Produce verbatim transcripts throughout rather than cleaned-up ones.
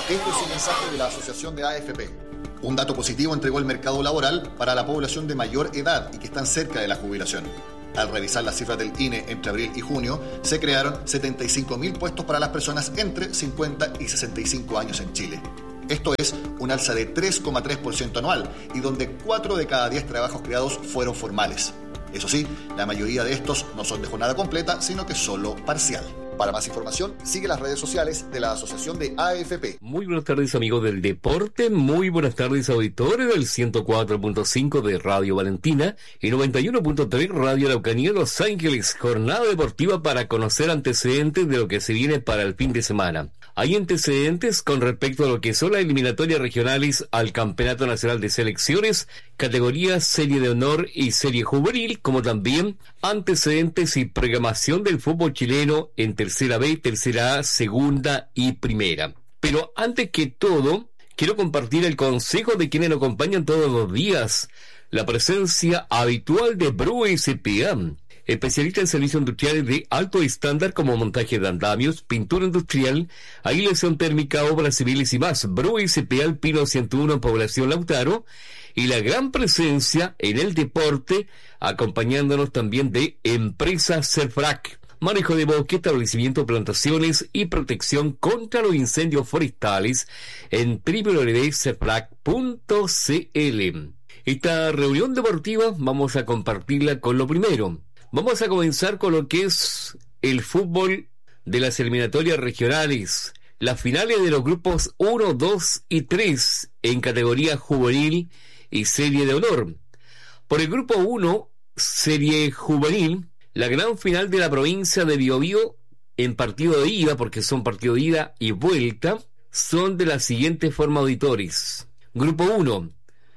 Este es un mensaje de la Asociación de A F P. Un dato positivo entregó el mercado laboral para la población de mayor edad y que están cerca de la jubilación. Al revisar las cifras del I N E entre abril y junio, se crearon setenta y cinco mil puestos para las personas entre cincuenta y sesenta y cinco años en Chile. Esto es un alza de tres coma tres por ciento anual y donde cuatro de cada diez trabajos creados fueron formales. Eso sí, la mayoría de estos no son de jornada completa, sino que solo parcial. Para más información, sigue las redes sociales de la Asociación de A F P. Muy buenas tardes, amigos del deporte. Muy buenas tardes, auditores del ciento cuatro punto cinco de Radio Valentina y noventa y uno punto tres Radio Araucanía Los Ángeles. Jornada deportiva para conocer antecedentes de lo que se viene para el fin de semana. Hay antecedentes con respecto a lo que son las eliminatorias regionales al Campeonato Nacional de Selecciones, categorías Serie de Honor y Serie Juvenil, como también antecedentes y programación del fútbol chileno en Tercera B, Tercera A, Segunda y Primera. Pero antes que todo, quiero compartir el consejo de quienes nos acompañan todos los días, la presencia habitual de Bru S P A, especialista en servicios industriales de alto estándar como montaje de andamios, pintura industrial, aislación térmica, obras civiles y más. Bru S P A, el Pino ciento uno en Población Lautaro, y la gran presencia en el deporte, acompañándonos también de Empresa Cerfrac. Manejo de bosque, establecimiento de plantaciones y protección contra los incendios forestales en doble u doble u doble u punto cerfrac punto c l. Esta reunión deportiva vamos a compartirla con lo primero. Vamos a comenzar con lo que es el fútbol de las eliminatorias regionales, las finales de los grupos uno, dos y tres en categoría juvenil y serie de honor. Por el grupo uno, serie juvenil, la gran final de la provincia de Biobío en partido de ida, porque son partido de ida y vuelta, son de la siguiente forma, auditores. Grupo uno,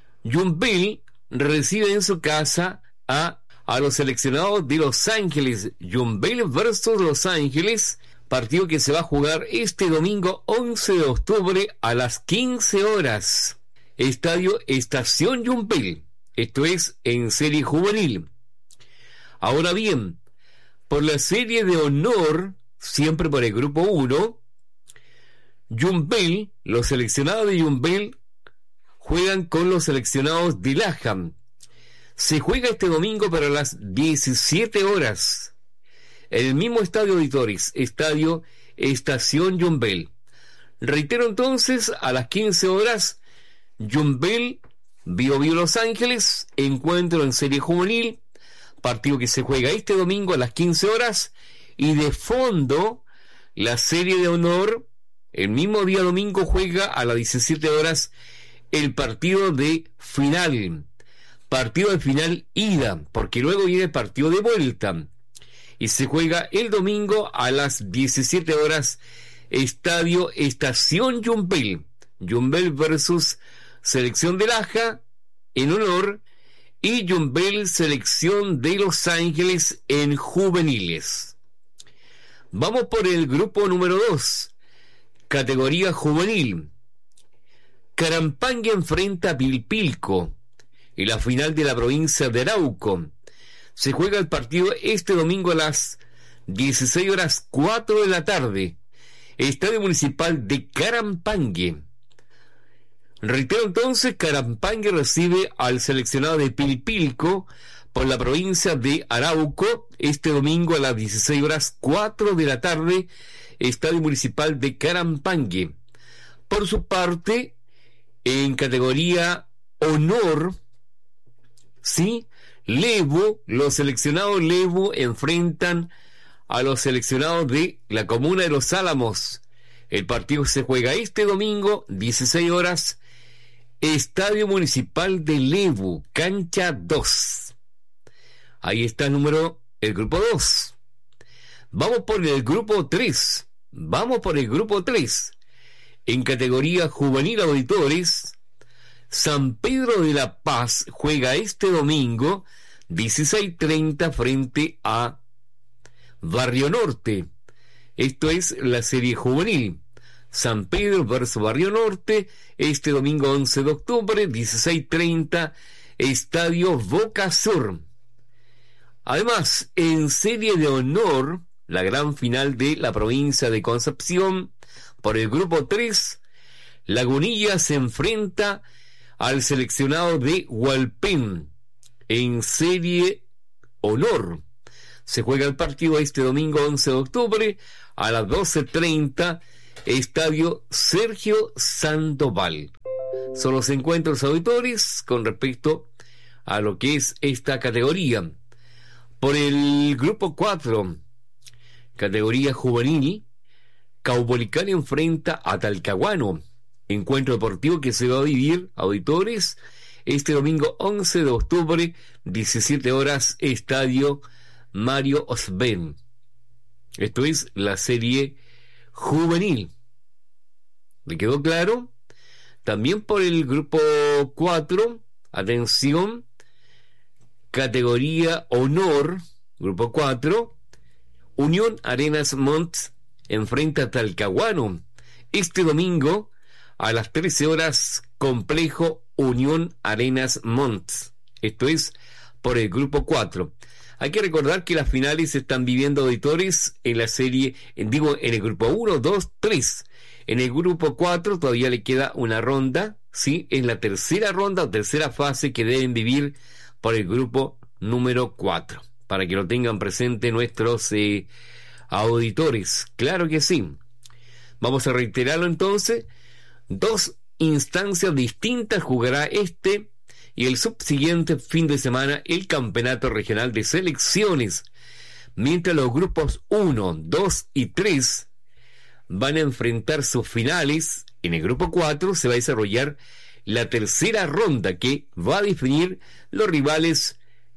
Yumbel recibe en su casa a a los seleccionados de Los Ángeles. Yumbel versus Los Ángeles, partido que se va a jugar este domingo once de octubre a las quince horas. Estadio Estación Yumbel. Esto es en serie juvenil. Ahora bien, por la serie de honor, siempre por el grupo uno, Yumbel, los seleccionados de Yumbel juegan con los seleccionados de Laham. Se juega este domingo para las diecisiete horas. En el mismo estadio, auditores, estadio Estación Yumbel. Reitero entonces, a las quince horas, Yumbel, Biobío Los Ángeles, encuentro en serie juvenil, partido que se juega este domingo a las quince horas, y de fondo, la serie de honor, el mismo día domingo juega a las diecisiete horas el partido de final. Partido de final ida, porque luego viene el partido de vuelta. Y se juega el domingo a las diecisiete horas, estadio Estación Yumbel. Yumbel versus Selección de Laja en honor y Yumbel Selección de Los Ángeles en juveniles. Vamos por el grupo número dos, categoría juvenil. Carampangue enfrenta a Pilpilco y la final de la provincia de Arauco. Se juega el partido este domingo a las dieciséis horas cuatro de la tarde. Estadio Municipal de Carampangue. Reitero entonces, Carampangue recibe al seleccionado de Pilpilco por la provincia de Arauco este domingo a las dieciséis horas cuatro de la tarde. Estadio Municipal de Carampangue. Por su parte, en categoría honor, sí, Lebu, los seleccionados Lebu enfrentan a los seleccionados de la comuna de Los Álamos. El partido se juega este domingo, dieciséis horas, Estadio Municipal de Lebu, cancha dos. Ahí está el número, el grupo dos. Vamos por el grupo tres. Vamos por el grupo tres. En categoría juvenil, auditores, San Pedro de la Paz juega este domingo dieciséis treinta frente a Barrio Norte. Esto es la serie juvenil. San Pedro versus Barrio Norte, este domingo once de octubre, dieciséis treinta, Estadio Boca Sur. Además, en serie de honor, la gran final de la provincia de Concepción, por el grupo tres, Lagunilla se enfrenta al seleccionado de Hualpén en Serie Honor. Se juega el partido este domingo once de octubre a las doce treinta, Estadio Sergio Sandoval. Son los encuentros auditores con respecto a lo que es esta categoría. Por el grupo cuatro, categoría juvenil, Caupolicán enfrenta a Talcahuano. Encuentro deportivo que se va a vivir, auditores, este domingo once de octubre, diecisiete horas, Estadio Mario Osben. Esto es la serie juvenil. ¿Le quedó claro? También por el grupo cuatro, atención, categoría honor, grupo cuatro, Unión Arenas Montt enfrenta a Talcahuano. Este domingo a las trece horas, complejo Unión Arenas Montt. Esto es por el grupo cuatro. Hay que recordar que las finales se están viviendo, auditores, en la serie, en, digo, en el grupo uno, dos, tres. En el grupo cuatro todavía le queda una ronda, ¿sí? En la tercera ronda o tercera fase que deben vivir por el grupo número cuatro. Para que lo tengan presente nuestros eh, auditores. Claro que sí. Vamos a reiterarlo entonces. Dos instancias distintas jugará este y el subsiguiente fin de semana el Campeonato Regional de Selecciones, mientras los grupos uno, dos y tres van a enfrentar sus finales. En el grupo cuatro se va a desarrollar la tercera ronda que va a definir los rivales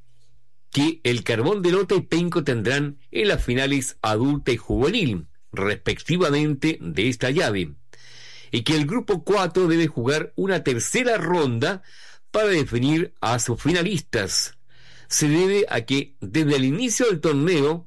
que el Carbón de Lota y Penco tendrán en las finales adulta y juvenil, respectivamente, de esta llave. Y que el grupo cuatro debe jugar una tercera ronda para definir a sus finalistas. Se debe a que desde el inicio del torneo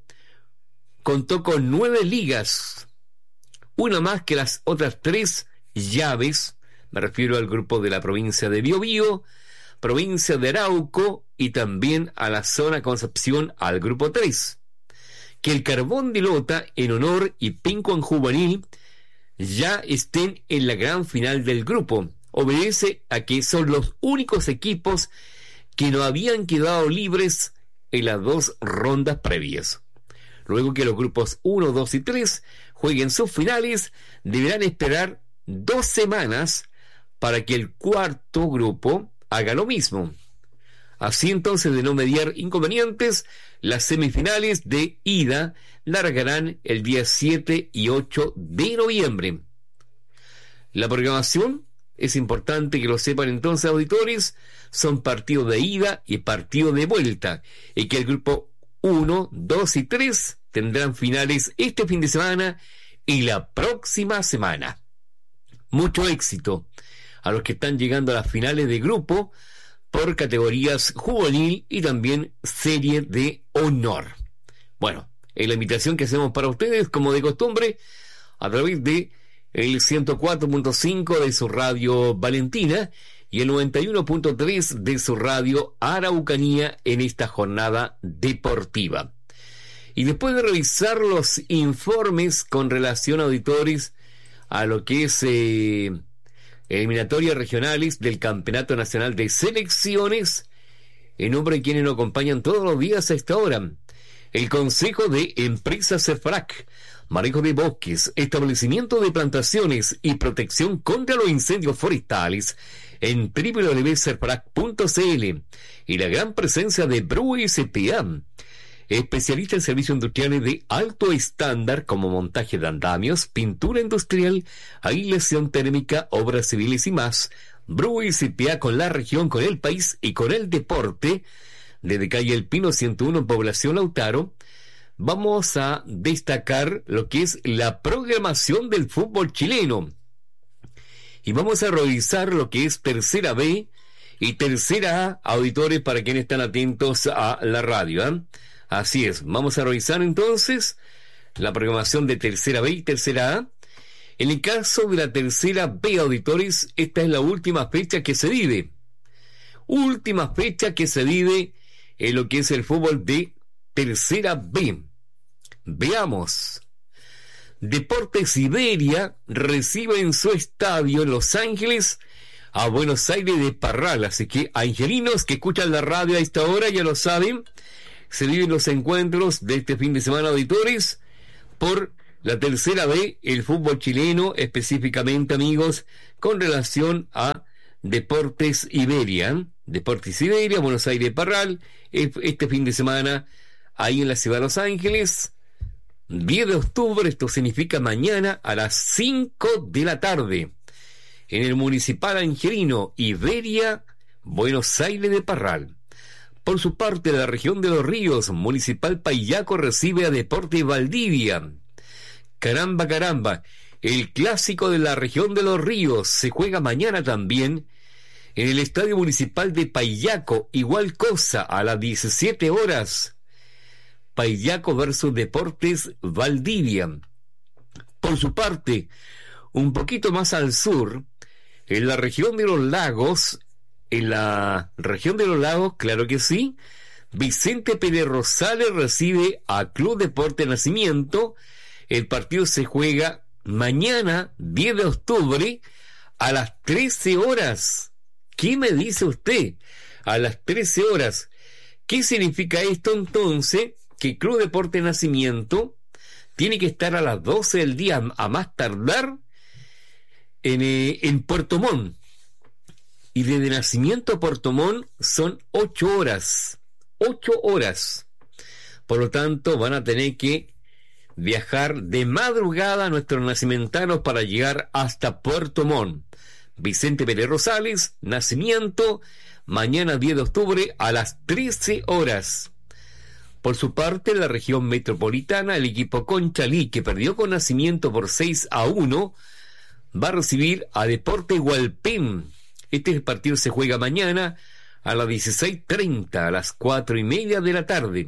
contó con nueve ligas, una más que las otras tres llaves. Me refiero al grupo de la provincia de Biobío, provincia de Arauco y también a la zona Concepción, al grupo tres. Que el Carbón de Lota en honor y Penco en juvenil ya estén en la gran final del grupo obedece a que son los únicos equipos que no habían quedado libres en las dos rondas previas. Luego que los grupos uno, dos y tres jueguen sus finales, deberán esperar dos semanas para que el cuarto grupo haga lo mismo. Así entonces, de no mediar inconvenientes, las semifinales de ida largarán el día siete y ocho de noviembre. La programación es importante que lo sepan entonces, auditores, son partidos de ida y partido de vuelta, y que el grupo uno, dos y tres tendrán finales este fin de semana y la próxima semana. Mucho éxito a los que están llegando a las finales de grupo por categorías juvenil y también serie de honor. Bueno, es la invitación que hacemos para ustedes, como de costumbre, a través de el ciento cuatro punto cinco de su radio Valentina y el noventa y uno punto tres de su radio Araucanía en esta jornada deportiva. Y después de revisar los informes con relación, auditores, a lo que es eh, eliminatorias regionales del Campeonato Nacional de Selecciones, en nombre de quienes nos acompañan todos los días a esta hora, el Consejo de Empresas CEFRAC, manejo de bosques, establecimiento de plantaciones y protección contra los incendios forestales en doble u doble u doble u punto cefrac punto c l, y la gran presencia de Brue S P A, especialista en servicios industriales de alto estándar como montaje de andamios, pintura industrial, aislación térmica, obras civiles y más. Brue S P A con la región, con el país y con el deporte. Desde calle El Pino ciento uno, población Lautaro, vamos a destacar lo que es la programación del fútbol chileno. Y vamos a revisar lo que es Tercera B y Tercera A, auditores, para quienes están atentos a la radio, ¿eh? Así es, vamos a revisar entonces la programación de Tercera B y Tercera A. En el caso de la Tercera B, auditores, esta es la última fecha que se vive. Última fecha que se vive en lo que es el fútbol de Tercera B. Veamos. Deportes Iberia recibe en su estadio en Los Ángeles a Buenos Aires de Parral. Así que angelinos que escuchan la radio a esta hora ya lo saben, se viven los encuentros de este fin de semana, auditores, por la tercera B, el fútbol chileno, específicamente, amigos, con relación a Deportes Iberia. Deportes Iberia, Buenos Aires de Parral, este fin de semana ahí en la ciudad de Los Ángeles, diez de octubre, esto significa mañana a las cinco de la tarde, en el Municipal Angelino, Iberia, Buenos Aires de Parral. Por su parte, la región de Los Ríos, Municipal Paillaco recibe a Deportes Valdivia. Caramba, caramba, el clásico de la región de Los Ríos se juega mañana también en el Estadio Municipal de Paillaco, igual cosa, a las diecisiete horas. Paillaco versus Deportes Valdivia. Por su parte, un poquito más al sur, en la región de los lagos, en la región de los lagos, claro que sí, Vicente Pérez Rosales recibe a Club Deporte Nacimiento. El partido se juega mañana, diez de octubre, a las trece horas. ¿Qué me dice usted? A las trece horas. ¿Qué significa esto entonces? Que Club Deporte Nacimiento tiene que estar a las doce del día, a más tardar, en, eh, en Puerto Montt. Y desde Nacimiento a Puerto Montt son ocho horas. Ocho horas. Por lo tanto, van a tener que viajar de madrugada a nuestros nacimentanos para llegar hasta Puerto Montt. Vicente Pérez Rosales, Nacimiento, mañana diez de octubre a las trece horas. Por su parte, en la región metropolitana, el equipo Conchalí, que perdió con Nacimiento por seis a uno, va a recibir a Deportes Hualpén. Este partido se juega mañana a las dieciséis treinta, a las cuatro y media de la tarde.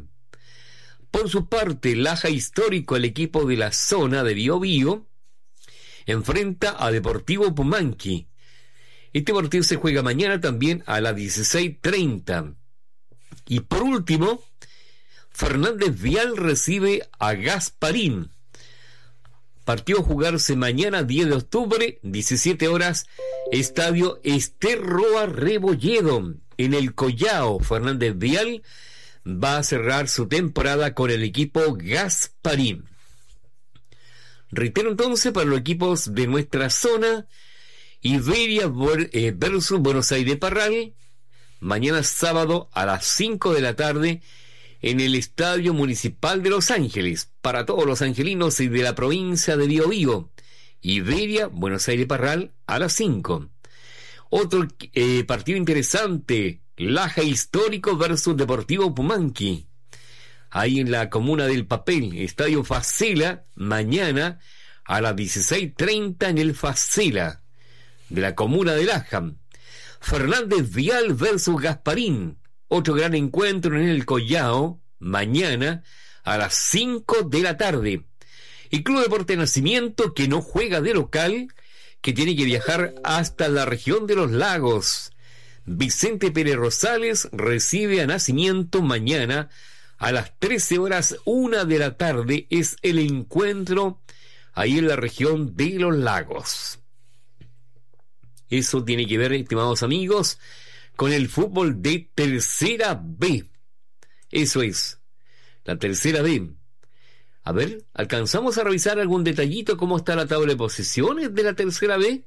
Por su parte, Laja Histórico, el equipo de la zona de Biobío, enfrenta a Deportivo Pumanqui. Este partido se juega mañana también a las dieciséis treinta. Y por último, Fernández Vial recibe a Gasparín. Partido a jugarse mañana diez de octubre, diecisiete horas, Estadio Ester Roa Rebolledo, en el Collao. Fernández Vial va a cerrar su temporada con el equipo Gasparín. Reitero entonces para los equipos de nuestra zona: Iberia versus Buenos Aires de Parral, mañana sábado a las cinco de la tarde en el Estadio Municipal de Los Ángeles, para todos los angelinos y de la provincia de Biobío. Iberia, Buenos Aires de Parral a las cinco. Otro eh, partido interesante, Laja Histórico versus Deportivo Pumanqui, ahí en la comuna del Papel, Estadio Facela, mañana a las dieciséis treinta en el Facela de la comuna de Laja. Fernández Vial versus Gasparín, otro gran encuentro en el Collao, mañana a las cinco de la tarde. Y Club Deporte Nacimiento, que no juega de local, que tiene que viajar hasta la región de los lagos. Vicente Pérez Rosales recibe a Nacimiento mañana a las trece horas, una de la tarde, es el encuentro ahí en la región de los lagos. Eso tiene que ver, estimados amigos, con el fútbol de tercera B. Eso es, la tercera B. A ver, ¿alcanzamos a revisar algún detallito cómo está la tabla de posiciones de la tercera B?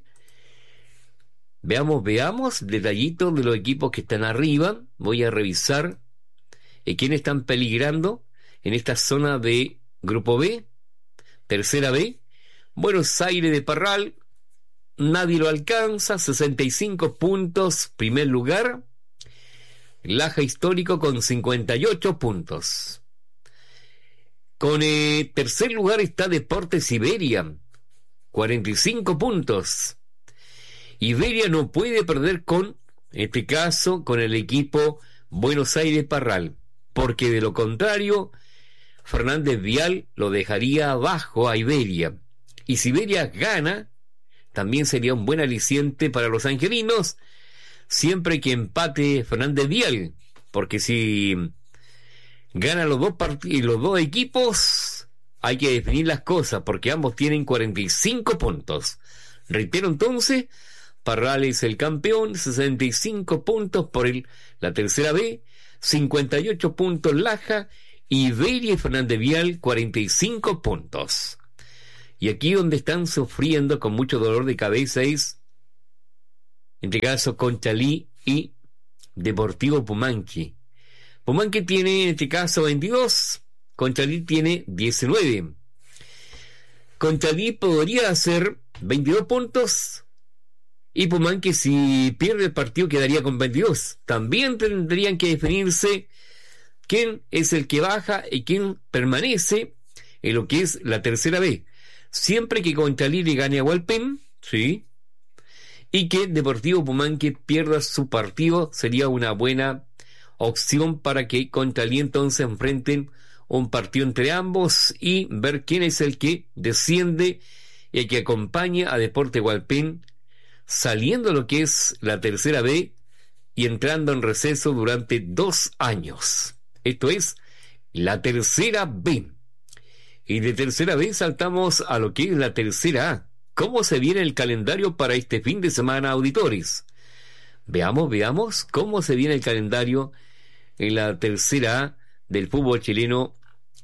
Veamos, veamos, detallitos de los equipos que están arriba. Voy a revisar eh, quiénes están peligrando en esta zona de Grupo B, tercera B. Buenos Aires de Parral, nadie lo alcanza, sesenta y cinco puntos, primer lugar. Laja Histórico con cincuenta y ocho puntos. Con eh, tercer lugar está Deportes Iberia, cuarenta y cinco puntos. Iberia no puede perder con, en este caso, con el equipo Buenos Aires Parral, porque de lo contrario, Fernández Vial lo dejaría abajo a Iberia. Y si Iberia gana, también sería un buen aliciente para los angelinos, siempre que empate Fernández Vial, porque si gana los dos partidos, los dos equipos, hay que definir las cosas, porque ambos tienen cuarenta y cinco puntos. Reitero entonces, Parral es el campeón, sesenta y cinco puntos por el, la tercera B, cincuenta y ocho puntos Laja, y Iberia y Fernández Vial, cuarenta y cinco puntos. Y aquí donde están sufriendo con mucho dolor de cabeza es, en este caso, Conchalí y Deportivo Pumanque. Pumanque tiene, en este caso, veintidós, Conchalí tiene diecinueve. Conchalí podría hacer veintidós puntos, y Pumanque, si pierde el partido, quedaría con veintidós. También tendrían que definirse quién es el que baja y quién permanece en lo que es la tercera B. Siempre que Conchalí le gane a Hualpén, sí, y que Deportivo Pumanque pierda su partido, sería una buena opción para que Conchalí entonces enfrenten un partido entre ambos y ver quién es el que desciende y el que acompaña a Deporte Hualpén saliendo de lo que es la tercera B y entrando en receso durante dos años. Esto es la tercera B. Y de tercera B saltamos a lo que es la tercera A. ¿Cómo se viene el calendario para este fin de semana, auditores? Veamos, veamos cómo se viene el calendario en la tercera A del fútbol chileno,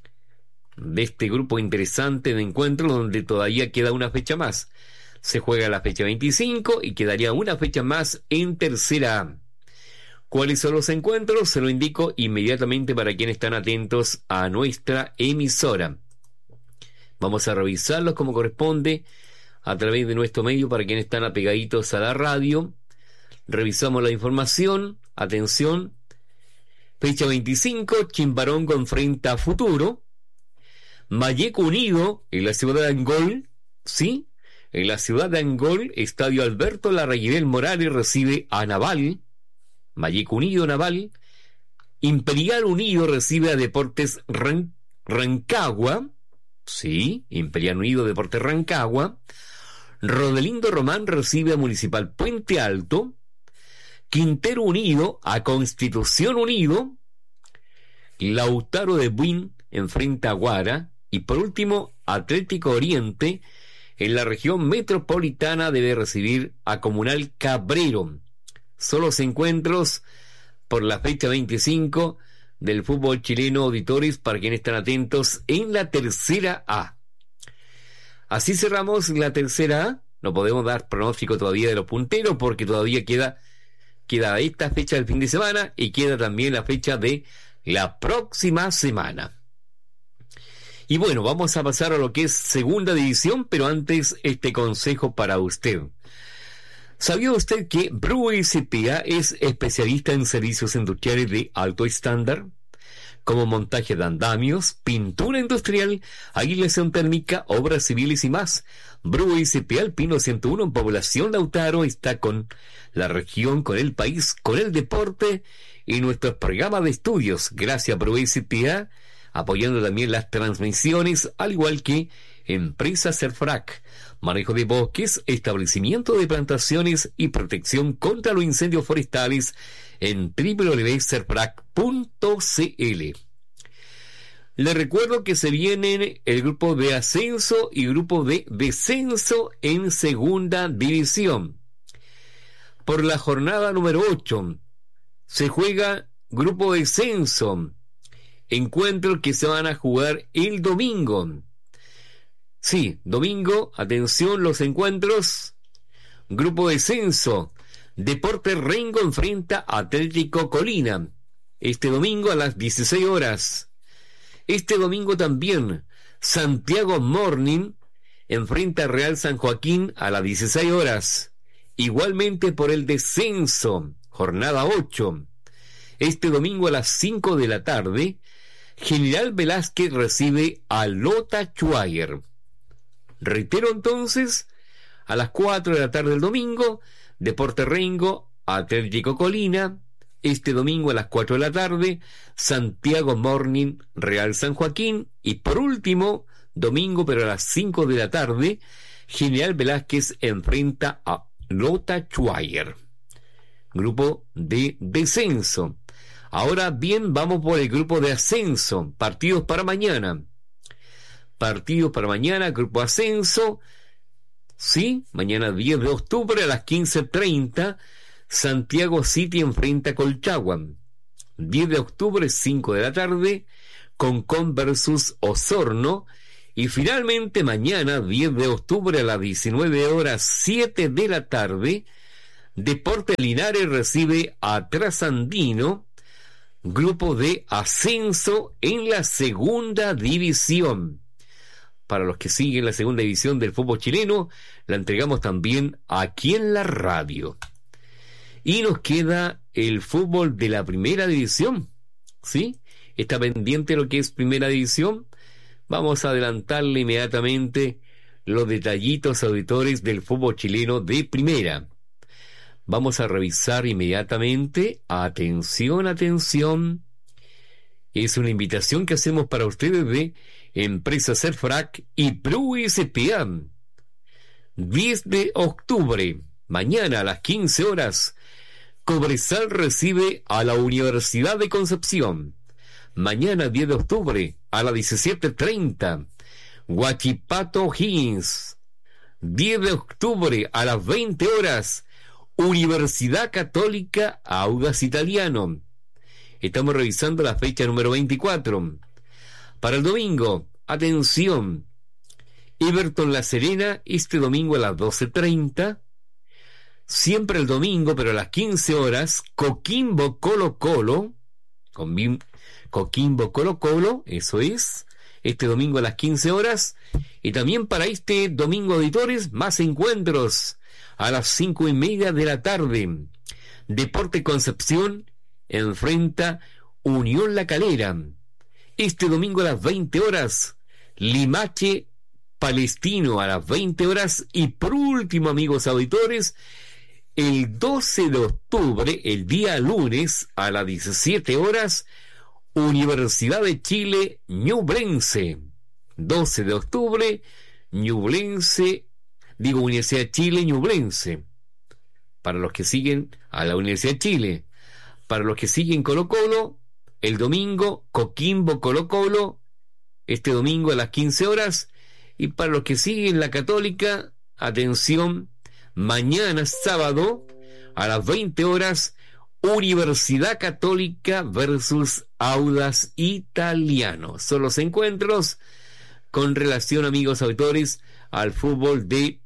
de este grupo interesante de encuentros donde todavía queda una fecha más. Se juega la fecha veinticinco y quedaría una fecha más en tercera A. ¿Cuáles son los encuentros? Se lo indico inmediatamente para quienes están atentos a nuestra emisora. Vamos a revisarlos como corresponde a través de nuestro medio para quienes están apegaditos a la radio. Revisamos la información. Atención. Fecha veinticinco, Chimbarongo enfrenta a Futuro. Malleco Unido en la ciudad de Angol, ¿sí? En la ciudad de Angol, Estadio Alberto Larraguirel Morales recibe a Naval. Malleco Unido, Naval. Imperial Unido recibe a Deportes Ran- Rancagua. Sí, Imperial Unido, Deportes Rancagua. Rodelindo Román recibe a Municipal Puente Alto. Quintero Unido a Constitución Unido. Lautaro de Buin enfrenta a Guara. Y por último, Atlético Oriente en la región metropolitana debe recibir a Comunal Cabrero. Son los encuentros por la fecha veinticinco del fútbol chileno, auditores, para quienes están atentos en la tercera A. Así cerramos la tercera A. No podemos dar pronóstico todavía de los punteros porque todavía queda, queda esta fecha del fin de semana y queda también la fecha de la próxima semana. Y bueno, vamos a pasar a lo que es segunda división, pero antes este consejo para usted. ¿Sabía usted que Brue S P A es especialista en servicios industriales de alto estándar? Como montaje de andamios, pintura industrial, aislación térmica, obras civiles y más. Brue S P A Alpino ciento uno en Población Lautaro está con la región, con el país, con el deporte y nuestros programas de estudios. Gracias Brue S P A, apoyando también las transmisiones, al igual que Empresa Serfrac, manejo de bosques, establecimiento de plantaciones y protección contra los incendios forestales en doble u doble u doble u punto serfrac punto c l. Les recuerdo que se vienen el grupo de ascenso y grupo de descenso en segunda división. Por la jornada número ocho se juega grupo de descenso, encuentros que se van a jugar el domingo. Sí, domingo, atención, los encuentros. Grupo de descenso, Deportes Rengo enfrenta a Atlético Colina, este domingo a las dieciséis horas. Este domingo también, Santiago Morning enfrenta a Real San Joaquín a las dieciséis horas. Igualmente por el descenso, jornada ocho. Este domingo a las cinco de la tarde, General Velázquez recibe a Lota Schwager. Reitero entonces, a las cuatro de la tarde del domingo, Deporte Rengo, Atlético Colina. Este domingo a las cuatro de la tarde, Santiago Morning, Real San Joaquín. Y por último, domingo, pero a las cinco de la tarde, General Velázquez enfrenta a Lota Schwager. Grupo de descenso. Ahora bien, vamos por el grupo de ascenso. Partidos para mañana. partidos para mañana, Grupo Ascenso, sí, mañana diez de octubre a las quince treinta, Santiago City enfrenta a Colchagua. diez de octubre, cinco de la tarde, Concón versus Osorno. Y finalmente mañana, diez de octubre a las diecinueve horas, siete de la tarde, Deportes Linares recibe a Trasandino, grupo de ascenso en la segunda división. Para los que siguen la segunda división del fútbol chileno, la entregamos también aquí en la radio. Y nos queda el fútbol de la primera división, ¿sí? Está pendiente lo que es primera división. Vamos a adelantarle inmediatamente los detallitos, auditores, del fútbol chileno de primera. Vamos a revisar inmediatamente. Atención, atención. Es una invitación que hacemos para ustedes de Empresa Serfrac y Pro S P A. diez de octubre, mañana a las quince horas, Cobresal recibe a la Universidad de Concepción. Mañana diez de octubre a las diecisiete treinta, Huachipato O'Higgins. diez de octubre a las veinte horas, Universidad Católica Audax Italiano. Estamos revisando la fecha número veinticuatro. Para el domingo, atención, Everton La Serena, este domingo a las doce treinta. Siempre el domingo, pero a las quince horas, Coquimbo Colo Colo. Coquimbo Colo Colo, eso es, este domingo a las quince horas. Y también para este domingo, auditores, más encuentros a las cinco y media de la tarde. Deporte Concepción enfrenta Unión La Calera. Este domingo a las veinte horas, Limache Palestino a las veinte horas. Y por último, amigos auditores, el doce de octubre, el día lunes, a las diecisiete horas, Universidad de Chile Ñublense. doce de octubre, Ñublense, digo Universidad de Chile Ñublense. Para los que siguen a la Universidad de Chile. Para los que siguen Colo Colo, el domingo, Coquimbo Colo Colo, este domingo a las quince horas. Y para los que siguen la Católica, atención, mañana sábado a las veinte horas, Universidad Católica versus Audax Italiano. Son los encuentros con relación, amigos auditores, al fútbol de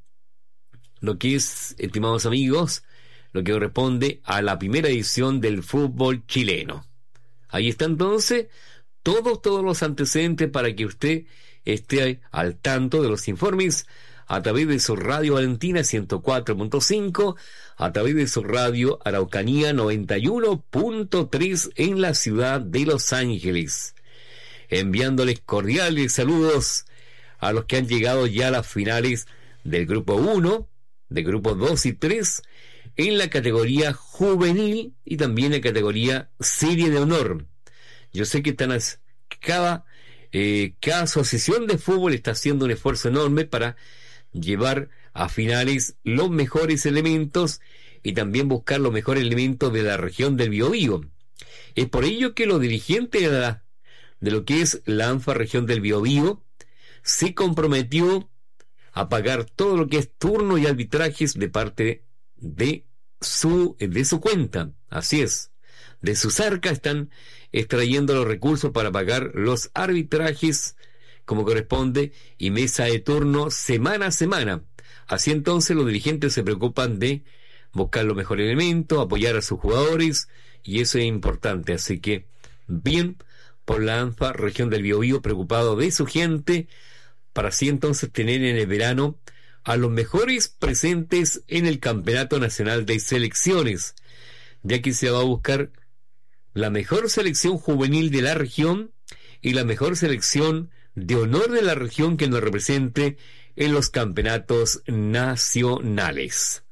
lo que es, estimados amigos, lo que corresponde a la primera edición del fútbol chileno. Ahí está entonces todos, todos los antecedentes para que usted esté al tanto de los informes a través de su radio Valentina ciento cuatro punto cinco, a través de su radio Araucanía noventa y uno punto tres en la ciudad de Los Ángeles. Enviándoles cordiales saludos a los que han llegado ya a las finales del grupo uno, de grupo dos y tres, en la categoría juvenil y también en la categoría serie de honor. Yo sé que están cada, eh, cada asociación de fútbol está haciendo un esfuerzo enorme para llevar a finales los mejores elementos y también buscar los mejores elementos de la región del Biobío. Es por ello que los dirigentes de, la, de lo que es la ANFA región del Biobío se comprometió a pagar todo lo que es turno y arbitrajes de parte de su, de su cuenta. Así es, de sus arcas están extrayendo los recursos para pagar los arbitrajes como corresponde y mesa de turno semana a semana. Así entonces los dirigentes se preocupan de buscar los mejores elementos, apoyar a sus jugadores, y eso es importante. Así que bien por la ANFA región del Biobío, preocupado de su gente, para así entonces tener en el verano a los mejores presentes en el Campeonato Nacional de Selecciones, ya que se va a buscar la mejor selección juvenil de la región y la mejor selección de honor de la región que nos represente en los campeonatos nacionales.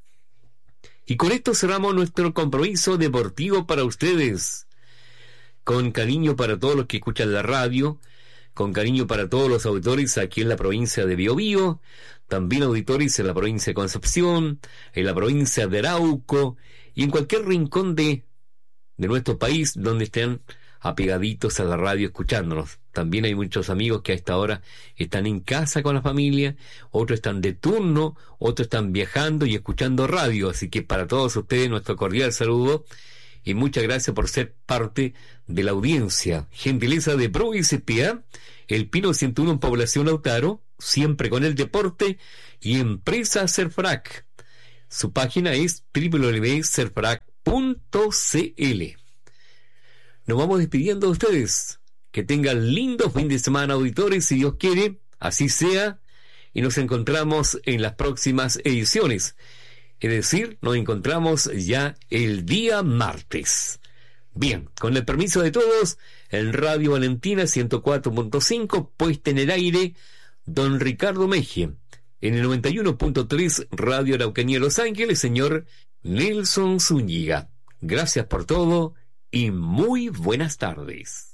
Y con esto cerramos nuestro compromiso deportivo para ustedes, con cariño para todos los que escuchan la radio, con cariño para todos los auditores aquí en la provincia de Biobío, también auditores en la provincia de Concepción, en la provincia de Arauco y en cualquier rincón de, de nuestro país donde estén apegaditos a la radio escuchándonos. También hay muchos amigos que a esta hora están en casa con la familia, otros están de turno, otros están viajando y escuchando radio. Así que para todos ustedes nuestro cordial saludo y muchas gracias por ser parte de la audiencia. Gentileza de Pro y Cepía, El Pino ciento uno en Población Lautaro, siempre con el deporte, y Empresa Serfrac. Su página es doble u doble u doble u punto serfrac punto c l. Nos vamos despidiendo de ustedes. Que tengan lindo fin de semana, auditores, si Dios quiere, así sea, y nos encontramos en las próximas ediciones. Es decir, nos encontramos ya el día martes. Bien, con el permiso de todos, en Radio Valentina ciento cuatro punto cinco, puesta en el aire, don Ricardo Mejía. En el noventa y uno punto tres, Radio Araucanía Los Ángeles, señor Nelson Zúñiga. Gracias por todo y muy buenas tardes.